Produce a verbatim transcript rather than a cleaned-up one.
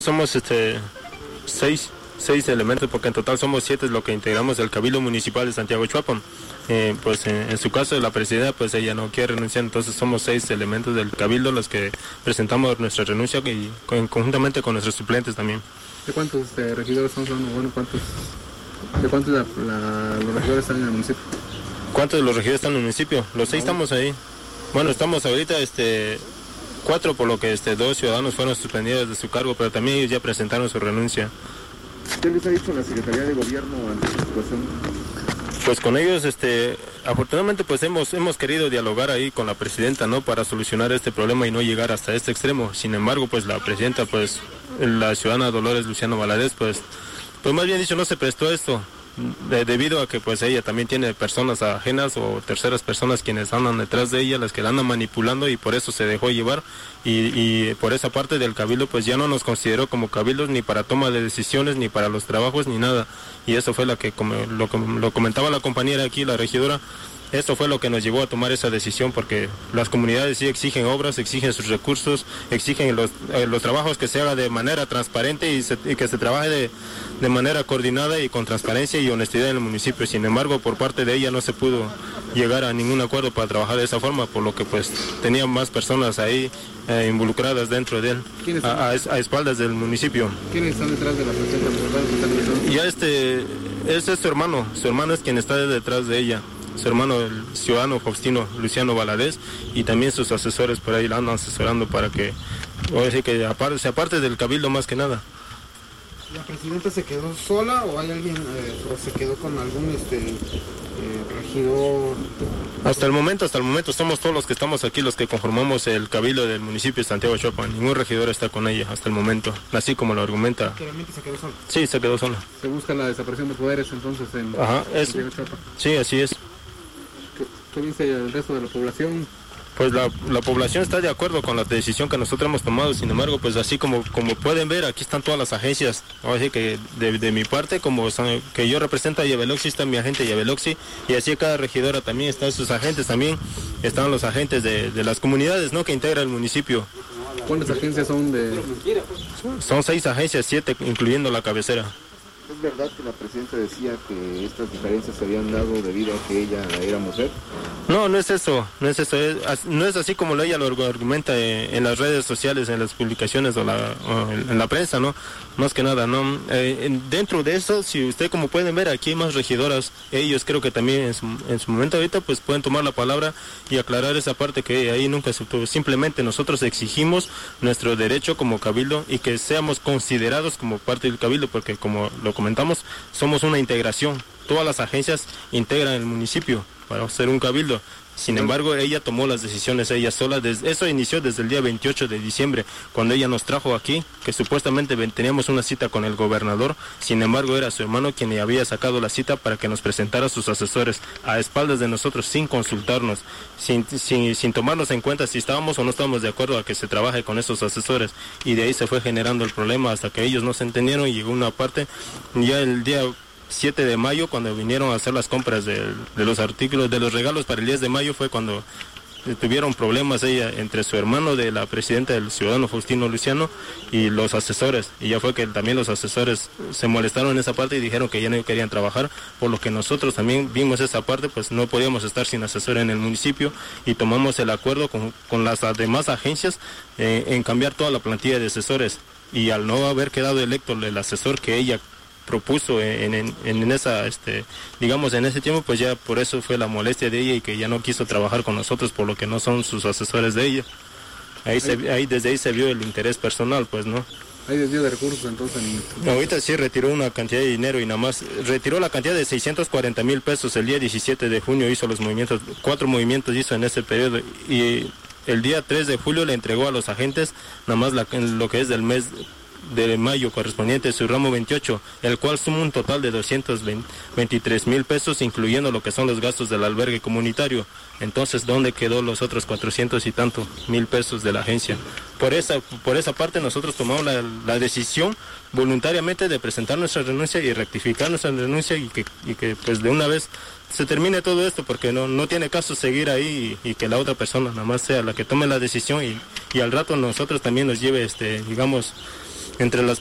Somos este seis, seis elementos, porque en total somos siete lo que integramos el Cabildo Municipal de Santiago Chuapam. Eh, pues en, en su caso la presidenta, pues ella no quiere renunciar, entonces somos seis elementos del Cabildo los que presentamos nuestra renuncia y con, conjuntamente con nuestros suplentes también. ¿De cuántos este, regidores estamos hablando? Bueno, ¿cuántos, ¿de cuántos la, la, los regidores están en el municipio? ¿Cuántos de los regidores están en el municipio? Los seis estamos ahí. Bueno, estamos ahorita este cuatro, por lo que este dos ciudadanos fueron suspendidos de su cargo, pero también ellos ya presentaron su renuncia. ¿Qué les ha dicho la Secretaría de Gobierno ante esta situación? Pues con ellos, este, afortunadamente, pues hemos hemos querido dialogar ahí con la presidenta, ¿no? Para solucionar este problema y no llegar hasta este extremo. Sin embargo, pues la presidenta, pues la ciudadana Dolores Luciano Valadez, pues, pues más bien dicho, no se prestó a esto. De, debido a que pues ella también tiene personas ajenas o terceras personas quienes andan detrás de ella, las que la andan manipulando, y por eso se dejó llevar, y, y por esa parte del cabildo pues ya no nos consideró como cabildos ni para toma de decisiones, ni para los trabajos, ni nada, y eso fue la que como lo, lo comentaba la compañera aquí, la regidora. Esto fue lo que nos llevó a tomar esa decisión, porque las comunidades sí exigen obras, exigen sus recursos, exigen los, eh, los trabajos que se haga de manera transparente y, se, y que se trabaje de, de manera coordinada y con transparencia y honestidad en el municipio. Sin embargo, por parte de ella no se pudo llegar a ningún acuerdo para trabajar de esa forma, por lo que pues tenían más personas ahí eh, involucradas dentro de él, a, a, a espaldas del municipio. ¿Quiénes están detrás de la presidenta? Ya este, ese es su hermano, su hermano es quien está detrás de ella. Su hermano, el ciudadano Faustino Luciano Valadez, y también sus asesores por ahí la andan asesorando para que, voy a decir que aparte, se aparte del cabildo más que nada. ¿La presidenta se quedó sola o hay alguien, eh, o se quedó con algún este eh, regidor? Hasta el momento, hasta el momento somos todos los que estamos aquí, los que conformamos el cabildo del municipio de Santiago Chuapam. Ningún regidor está con ella hasta el momento, así como lo argumenta. ¿Realmente se quedó sola? Sí, se quedó sola. ¿Se busca la desaparición de poderes entonces en Ajá, es, Santiago Chuapam? Sí, así es. ¿Qué, qué dice el resto de la población? Pues la, la población está de acuerdo con la decisión que nosotros hemos tomado. Sin embargo, pues así como como pueden ver, aquí están todas las agencias. Así que de, de mi parte, como que yo represento a Yabeloxi, está mi agente Yabeloxi, y así cada regidora también están sus agentes, también están los agentes de, de las comunidades, ¿no?, que integra el municipio. ¿Cuántas agencias son de...? Son seis agencias, siete incluyendo la cabecera. ¿Es verdad que la presidenta decía que estas diferencias se habían dado debido a que ella era mujer? No, no es eso, no es eso, es, no es así como ella lo argumenta en las redes sociales, en las publicaciones o, la, o en la prensa, ¿no? Más que nada, ¿no? Eh, dentro de eso, si usted como pueden ver, aquí hay más regidoras, ellos creo que también en su, en su momento ahorita pues pueden tomar la palabra y aclarar esa parte que ahí nunca se obtuvo. Simplemente nosotros exigimos nuestro derecho como cabildo y que seamos considerados como parte del cabildo, porque como lo comentamos, somos una integración. Todas las agencias integran el municipio para ser un cabildo. Sin embargo, ella tomó las decisiones ella sola. Desde, eso inició desde el día veintiocho de diciembre, cuando ella nos trajo aquí, que supuestamente teníamos una cita con el gobernador. Sin embargo, era su hermano quien le había sacado la cita para que nos presentara a sus asesores a espaldas de nosotros, sin consultarnos, sin, sin, sin tomarnos en cuenta si estábamos o no estábamos de acuerdo a que se trabaje con esos asesores. Y de ahí se fue generando el problema hasta que ellos no se entendieron y llegó una parte, ya el día siete de mayo, cuando vinieron a hacer las compras de, de los artículos, de los regalos para el diez de mayo, fue cuando tuvieron problemas ella entre su hermano de la presidenta del ciudadano Faustino Luciano y los asesores, y ya fue que también los asesores se molestaron en esa parte y dijeron que ya no querían trabajar, por lo que nosotros también vimos esa parte, pues no podíamos estar sin asesor en el municipio y tomamos el acuerdo con, con las demás agencias eh, en cambiar toda la plantilla de asesores, y al no haber quedado electo el asesor que ella propuso en, en, en esa, este, digamos, en ese tiempo, pues ya por eso fue la molestia de ella y que ya no quiso trabajar con nosotros, por lo que no son sus asesores de ella. Ahí, se, ahí desde ahí se vio el interés personal, pues, ¿no? ¿Hay desvío de recursos entonces? En... Ahorita sí retiró una cantidad de dinero y nada más, retiró la cantidad de seiscientos cuarenta mil pesos el día diecisiete de junio, hizo los movimientos, cuatro movimientos hizo en ese periodo, y el día tres de julio le entregó a los agentes nada más la, lo que es del mes de mayo correspondiente a su ramo veintiocho, el cual suma un total de doscientos veintitrés mil pesos, incluyendo lo que son los gastos del albergue comunitario. Entonces, ¿dónde quedó los otros cuatrocientos y tanto mil pesos de la agencia? Por esa, por esa parte nosotros tomamos la, la decisión voluntariamente de presentar nuestra renuncia y rectificar nuestra renuncia y que, y que pues de una vez se termine todo esto, porque no, no tiene caso seguir ahí y, y que la otra persona nada más sea la que tome la decisión y, y al rato nosotros también nos lleve, este, digamos, entre las